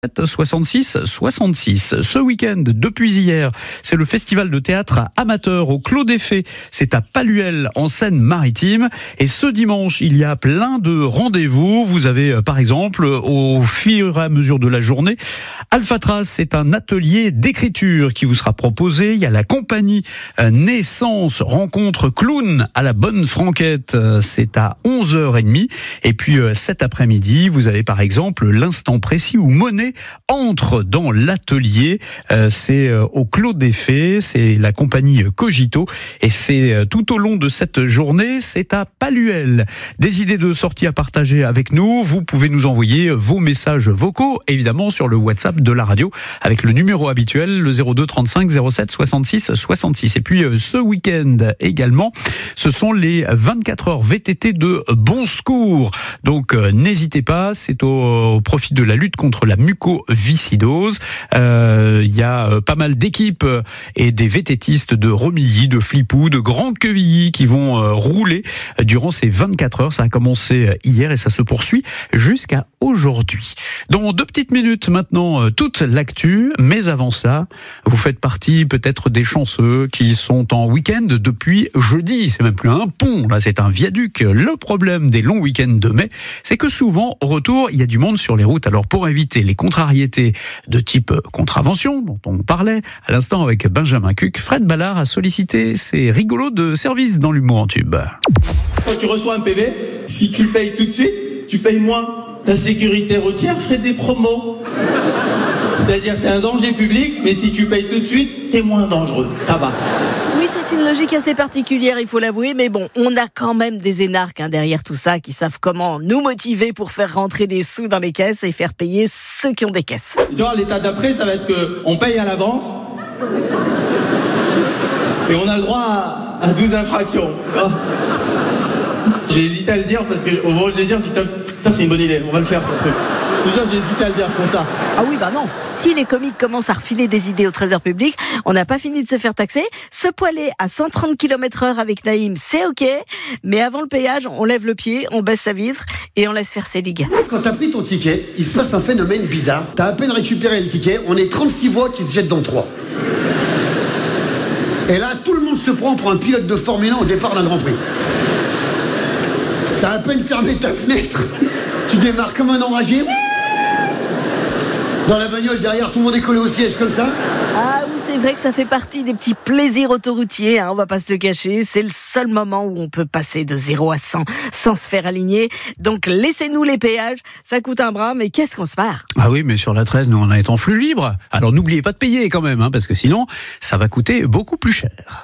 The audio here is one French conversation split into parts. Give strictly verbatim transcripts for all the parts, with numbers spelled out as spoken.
soixante-six soixante-six. Ce week-end, depuis hier, c'est le festival de théâtre amateur au Clos des Fées. C'est à Palluel, en Seine-Maritime. Et ce dimanche, il y a plein de rendez-vous. Vous avez, par exemple, au fur et à mesure de la journée, Alphatras, c'est un atelier d'écriture qui vous sera proposé. Il y a la compagnie Naissance, rencontre clown à la Bonne Franquette. C'est à onze heures trente. Et puis, cet après-midi, vous avez, par exemple, l'instant précis où Monet entre dans l'atelier. Euh, c'est euh, au Clos des Fées, c'est la compagnie Cogito, et c'est euh, tout au long de cette journée, c'est à Palluel. Des idées de sortie à partager avec nous, vous pouvez nous envoyer vos messages vocaux, évidemment sur le WhatsApp de la radio, avec le numéro habituel, le zéro deux trente-cinq zéro sept soixante-six soixante-six. Et puis euh, ce week-end également, ce sont les vingt-quatre heures V T T de Bon Secours. Donc euh, n'hésitez pas, c'est au, au profit de la lutte contre la mucoviscidose. Il euh, y a pas mal d'équipes et des vététistes de Romilly, de Flippou, de Grand-Quevilly qui vont euh, rouler durant ces vingt-quatre heures. Ça a commencé hier et ça se poursuit jusqu'à aujourd'hui. Dans deux petites minutes maintenant, toute l'actu. Mais avant ça, vous faites partie peut-être des chanceux qui sont en week-end depuis jeudi. C'est même plus un pont, là c'est un viaduc. Le problème des longs week-ends de mai, c'est que souvent, au retour, il y a du monde sur les routes. Alors pour éviter les contrariétés de type contravention, dont on parlait à l'instant avec Benjamin Cuc, Fred Ballard a sollicité ses rigolos de service dans l'humour en tube. Quand tu reçois un P V, si tu le payes tout de suite, tu payes moins. La sécurité routière ferait des promos. C'est-à-dire que t'es un danger public, mais si tu payes tout de suite, t'es moins dangereux. Ça va. Oui, c'est une logique assez particulière, il faut l'avouer, mais bon, on a quand même des énarques hein, derrière tout ça qui savent comment nous motiver pour faire rentrer des sous dans les caisses et faire payer ceux qui ont des caisses. Tu vois, l'état d'après, ça va être qu'on paye à l'avance et on a le droit à, à douze infractions. J'ai hésité à le dire parce que au moment de le dire, tu te dis, putain, c'est une bonne idée, on va le faire ce truc. Je te jure, j'ai hésité à le dire, c'est pour ça. Ah oui, bah non. Si les comiques commencent à refiler des idées au trésor public, on n'a pas fini de se faire taxer. Se poiler à cent trente kilomètres heure avec Naïm, c'est ok. Mais avant le payage, on lève le pied, on baisse sa vitre et on laisse faire ses ligues. Quand t'as pris ton ticket, il se passe un phénomène bizarre. T'as à peine récupéré le ticket, on est trente-six voix qui se jettent dans trois. Et là, tout le monde se prend pour un pilote de Formule un au départ d'un Grand Prix. T'as à peine fermé ta fenêtre, tu démarres comme un enragé. Dans la bagnole derrière, tout le monde est collé au siège comme ça. Ah oui, c'est vrai que ça fait partie des petits plaisirs autoroutiers, hein, on va pas se le cacher. C'est le seul moment où on peut passer de zéro à cent sans se faire aligner. Donc laissez-nous les péages, ça coûte un bras, mais qu'est-ce qu'on se marre. Ah oui, mais sur la treize, nous on est en flux libre. Alors n'oubliez pas de payer quand même, hein, parce que sinon, ça va coûter beaucoup plus cher.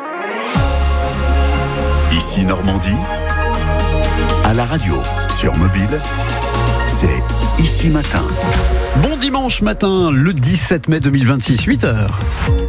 Ici Normandie, à la radio, sur mobile, c'est Ici Matin. Bon dimanche matin, le dix-sept mai deux mille vingt-six, huit heures.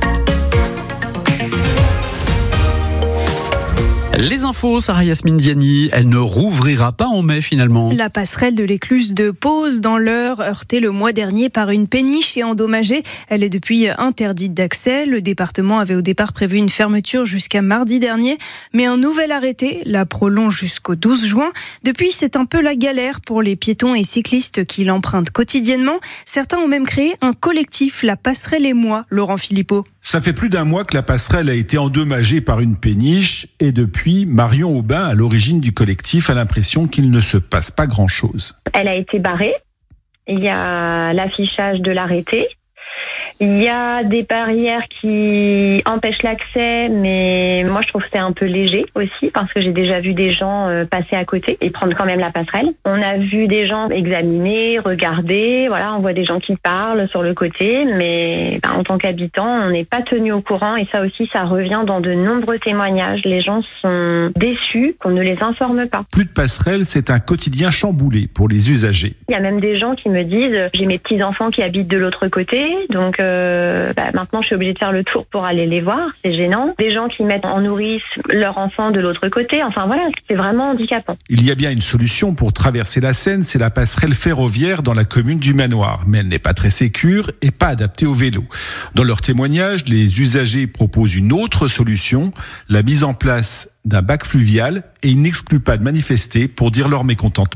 Les infos, Sarah Yasmine Diani, elle ne rouvrira pas en mai finalement. La passerelle de l'écluse de Pose dans l'Eure, heurtée le mois dernier par une péniche et endommagée. Elle est depuis interdite d'accès. Le département avait au départ prévu une fermeture jusqu'à mardi dernier, mais un nouvel arrêté la prolonge jusqu'au douze juin. Depuis, c'est un peu la galère pour les piétons et cyclistes qui l'empruntent quotidiennement. Certains ont même créé un collectif, la passerelle et moi, Laurent Philippot. Ça fait plus d'un mois que la passerelle a été endommagée par une péniche et depuis, Marion Aubin, à l'origine du collectif, a l'impression qu'il ne se passe pas grand-chose. Elle a été barrée. Il y a l'affichage de l'arrêté. Il y a des barrières qui empêchent l'accès, mais moi je trouve que c'est un peu léger aussi parce que j'ai déjà vu des gens passer à côté et prendre quand même la passerelle. On a vu des gens examiner, regarder, voilà, on voit des gens qui parlent sur le côté, mais ben, en tant qu'habitant, on n'est pas tenu au courant et ça aussi, ça revient dans de nombreux témoignages. Les gens sont déçus qu'on ne les informe pas. Plus de passerelle, c'est un quotidien chamboulé pour les usagers. Il y a même des gens qui me disent, j'ai mes petits-enfants qui habitent de l'autre côté, donc euh, Euh, bah, maintenant je suis obligée de faire le tour pour aller les voir, c'est gênant. Des gens qui mettent en nourrice leur enfant de l'autre côté, enfin voilà, c'est vraiment handicapant. Il y a bien une solution pour traverser la Seine, c'est la passerelle ferroviaire dans la commune du Manoir, mais elle n'est pas très sécure et pas adaptée au vélo. Dans leur témoignage, les usagers proposent une autre solution, la mise en place d'un bac fluvial, et ils n'excluent pas de manifester pour dire leur mécontentement.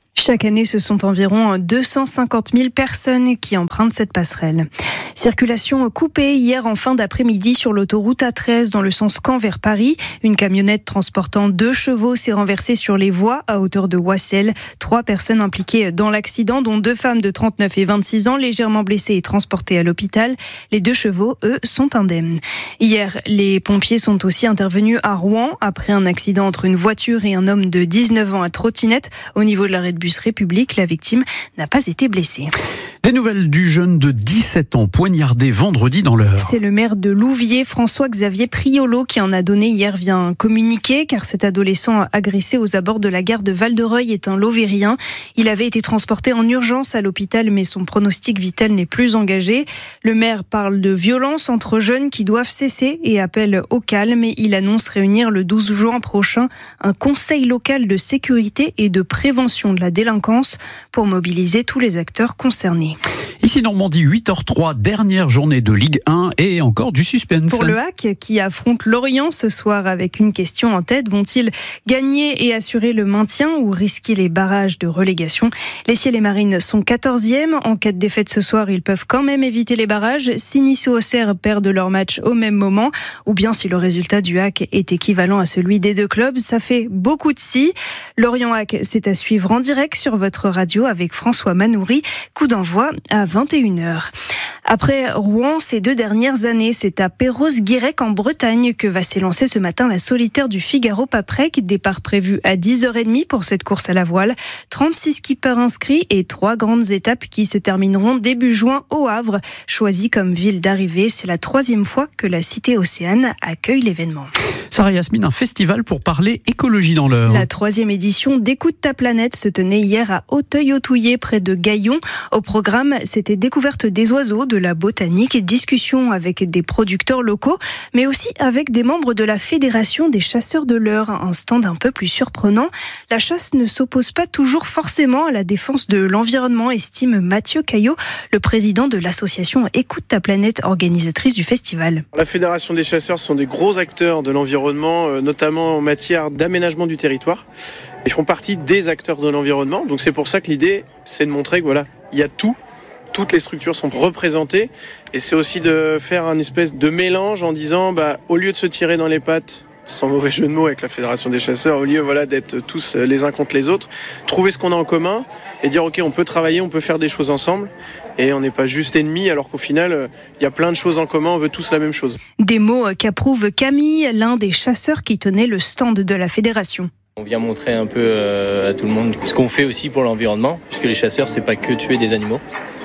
Chaque année, ce sont environ deux cent cinquante mille personnes qui empruntent cette passerelle. Circulation coupée hier en fin d'après-midi sur l'autoroute A treize dans le sens Caen vers Paris. Une camionnette transportant deux chevaux s'est renversée sur les voies à hauteur de Oissel. Trois personnes impliquées dans l'accident, dont deux femmes de trente-neuf et vingt-six ans, légèrement blessées et transportées à l'hôpital. Les deux chevaux, eux, sont indemnes. Hier, les pompiers sont aussi intervenus à Rouen après un accident entre une voiture et un homme de dix-neuf ans à trottinette. Au niveau de l'arrêt de bus République, la victime n'a pas été blessée. Les nouvelles du jeune de dix-sept ans poignardé vendredi dans l'Eure. C'est le maire de Louviers, François-Xavier Priolo, qui en a donné hier via un communiqué, car cet adolescent agressé aux abords de la gare de Val-de-Reuil est un Lovérien. Il avait été transporté en urgence à l'hôpital, mais son pronostic vital n'est plus engagé. Le maire parle de violence entre jeunes qui doivent cesser et appelle au calme. Il annonce réunir le douze juin prochain un conseil local de sécurité et de prévention de la délinquance pour mobiliser tous les acteurs concernés. Ici Normandie, huit heures trois, dernière journée de Ligue un et encore du suspense. Pour le H A C qui affronte Lorient ce soir avec une question en tête, vont-ils gagner et assurer le maintien ou risquer les barrages de relégation? Les Ciels et Marines sont quatorzième. En cas de défaite ce soir, ils peuvent quand même éviter les barrages si Nice et Auxerre perdent leur match au même moment, ou bien si le résultat du H A C est équivalent à celui des deux clubs. Ça fait beaucoup de si. Lorient H A C, c'est à suivre en direct sur votre radio avec François Manoury. Coup d'envoi à vingt et une heures. Après Rouen, ces deux dernières années, c'est à Perros-Guirec en Bretagne que va s'élancer ce matin la solitaire du Figaro-Paprec. Départ prévu à dix heures trente pour cette course à la voile. trente-six skippers inscrits et trois grandes étapes qui se termineront début juin au Havre. Choisi comme ville d'arrivée, c'est la troisième fois que la Cité Océane accueille l'événement. Sarah Yasmine, un festival pour parler écologie dans l'Eure. La troisième édition d'Écoute ta planète se tenait hier à Auteuil-Autouillé, près de Gaillon. Au programme, c'était découverte des oiseaux, de la botanique et discussion avec des producteurs locaux, mais aussi avec des membres de la Fédération des chasseurs de l'Eure. Un stand un peu plus surprenant. La chasse ne s'oppose pas toujours forcément à la défense de l'environnement, estime Mathieu Caillot, le président de l'association Écoute ta planète, organisatrice du festival. La Fédération des chasseurs sont des gros acteurs de l'environnement, notamment en matière d'aménagement du territoire. Ils font partie des acteurs de l'environnement, donc c'est pour ça que l'idée, c'est de montrer que voilà, il y a tout. Toutes les structures sont représentées et c'est aussi de faire un espèce de mélange en disant bah, au lieu de se tirer dans les pattes, sans mauvais jeu de mots avec la Fédération des chasseurs, au lieu voilà, d'être tous les uns contre les autres, trouver ce qu'on a en commun et dire ok, on peut travailler, on peut faire des choses ensemble et on n'est pas juste ennemis alors qu'au final il y a plein de choses en commun, on veut tous la même chose. Des mots qu'approuve Camille, l'un des chasseurs qui tenait le stand de la Fédération. On vient montrer un peu euh, à tout le monde ce qu'on fait aussi pour l'environnement, puisque les chasseurs c'est pas que tuer des animaux.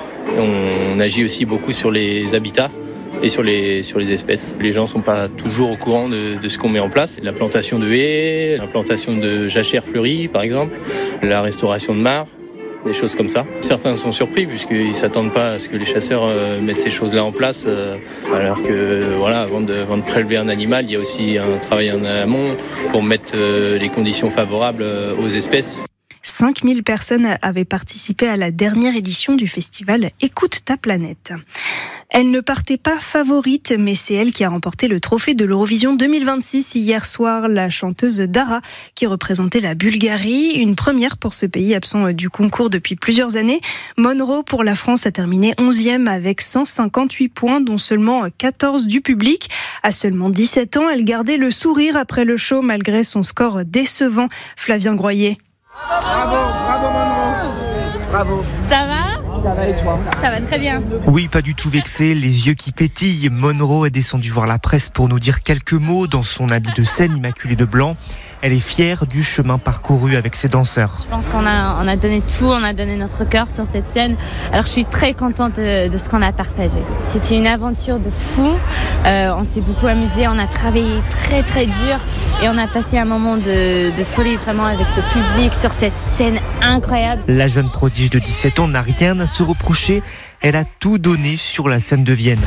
On agit aussi beaucoup sur les habitats et sur les, sur les espèces. Les gens ne sont pas toujours au courant de, de ce qu'on met en place. La plantation de haies, l'implantation de jachères fleuries par exemple, la restauration de mares, des choses comme ça. Certains sont surpris puisqu'ils ne s'attendent pas à ce que les chasseurs euh, mettent ces choses-là en place. Euh, alors que voilà, avant de, avant de prélever un animal, il y a aussi un travail en amont pour mettre euh, les conditions favorables euh, aux espèces. cinq mille personnes avaient participé à la dernière édition du festival Écoute ta planète. Elle ne partait pas favorite, mais c'est elle qui a remporté le trophée de l'Eurovision deux mille vingt-six hier soir. La chanteuse Dara, qui représentait la Bulgarie, une première pour ce pays absent du concours depuis plusieurs années. Monroe pour la France a terminé onzième avec cent cinquante-huit points, dont seulement quatorze du public. À seulement dix-sept ans, elle gardait le sourire après le show malgré son score décevant. Flavien Groyer. Bravo, bravo Monroe. Bravo. Ça va ? Ça va et toi ? Ça va très bien. Oui, pas du tout vexé, les yeux qui pétillent. Monroe est descendue voir la presse pour nous dire quelques mots dans son habit de scène immaculé de blanc. Elle est fière du chemin parcouru avec ses danseurs. Je pense qu'on a, on a donné tout, on a donné notre cœur sur cette scène. Alors je suis très contente de, de ce qu'on a partagé. C'était une aventure de fou. Euh, on s'est beaucoup amusé, on a travaillé très très dur et on a passé un moment de, de folie vraiment avec ce public sur cette scène incroyable. La jeune prodige de dix-sept ans n'a rien à se reprocher. Elle a tout donné sur la scène de Vienne.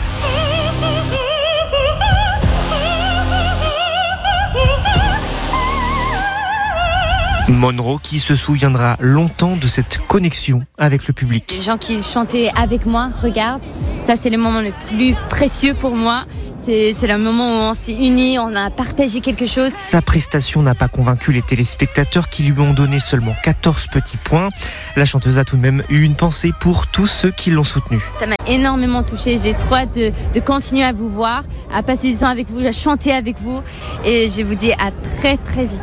Monroe qui se souviendra longtemps de cette connexion avec le public. Les gens qui chantaient avec moi regardent Ça, c'est le moment le plus précieux pour moi. C'est, c'est le moment où on s'est unis, on a partagé quelque chose. Sa prestation n'a pas convaincu les téléspectateurs qui lui ont donné seulement quatorze petits points. La chanteuse a tout de même eu une pensée pour tous ceux qui l'ont soutenue. Ça m'a énormément touchée. J'ai trop hâte de, de continuer à vous voir, à passer du temps avec vous, à chanter avec vous. Et je vous dis à très très vite.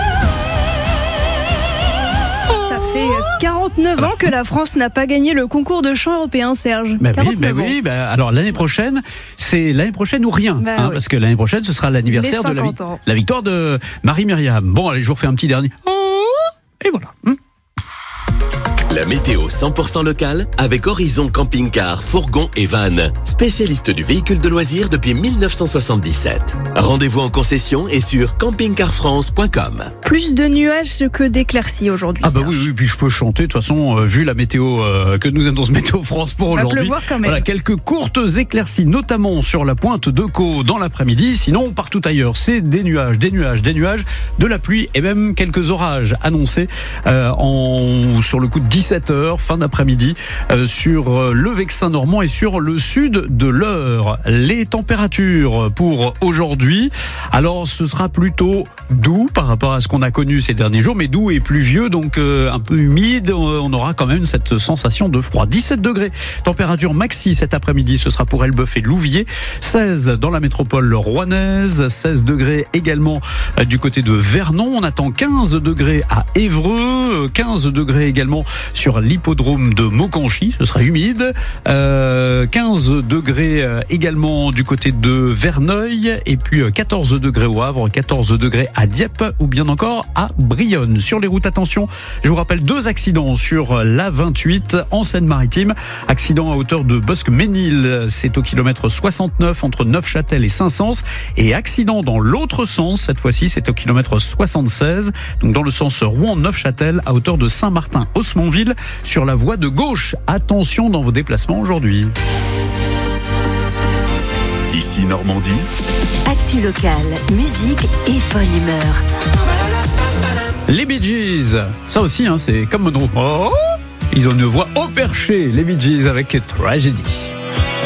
Ça fait quarante-neuf ans que la France n'a pas gagné le concours de chant européen, Serge. Bah oui, bah oui bah alors l'année prochaine, c'est l'année prochaine ou rien. Bah hein, oui. Parce que l'année prochaine, ce sera l'anniversaire de la, vi- la victoire de Marie-Myriam. Bon, allez, je vous refais un petit dernier. Et voilà. Hum. La météo cent pour cent locale avec Horizon Camping-Car, Fourgon et Van, spécialiste du véhicule de loisirs depuis dix-neuf cent soixante-dix-sept. Rendez-vous en concession et sur camping car france point com. Plus de nuages que d'éclaircies aujourd'hui. Ah bah Serge. oui, oui, puis je peux chanter. De toute façon, euh, vu la météo euh, que nous annonce Météo France pour Va aujourd'hui. pleuvoir quand même. Voilà, quelques courtes éclaircies, notamment sur la pointe de Caux dans l'après-midi. Sinon, partout ailleurs, c'est des nuages, des nuages, des nuages, de la pluie et même quelques orages annoncés euh, en sur le coup de dix-sept heures, fin d'après-midi, euh, sur euh, le Vexin normand et sur le sud de l'Eure. Les températures pour aujourd'hui, alors ce sera plutôt doux par rapport à ce qu'on a connu ces derniers jours, mais doux et pluvieux, donc euh, un peu humide. On aura quand même cette sensation de froid. dix-sept degrés, température maxi cet après-midi, ce sera pour Elbeuf et Louviers. seize dans la métropole rouennaise, seize degrés également euh, du côté de Vernon. On attend quinze degrés à Évreux, quinze degrés également sur l'hippodrome de Maucanchy, ce sera humide. Euh, quinze degrés euh, également du côté de Verneuil, et puis euh, quatorze degrés au Havre, quatorze degrés à Dieppe ou bien encore à Brionne. Sur les routes, attention, je vous rappelle deux accidents sur l'A vingt-huit en Seine-Maritime. Accident à hauteur de Bosc-Ménil, c'est au kilomètre soixante-neuf entre Neufchâtel et Saint-Saëns, et accident dans l'autre sens, cette fois-ci c'est au kilomètre soixante-seize, donc dans le sens Rouen-Neufchâtel à hauteur de Saint-Martin-Haussmontville sur la voie de gauche. Attention dans vos déplacements aujourd'hui. Ici Normandie. Actu locale, musique et bonne humeur. Les Bee Gees, ça aussi, hein, c'est comme Monroe. Oh, ils ont une voix au perché, les Bee Gees avec Tragedy.